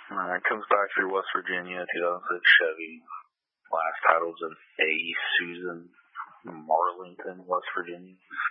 It comes back through West Virginia, 2006 Chevy. Last title's in A. Susan, Marlington, West Virginia.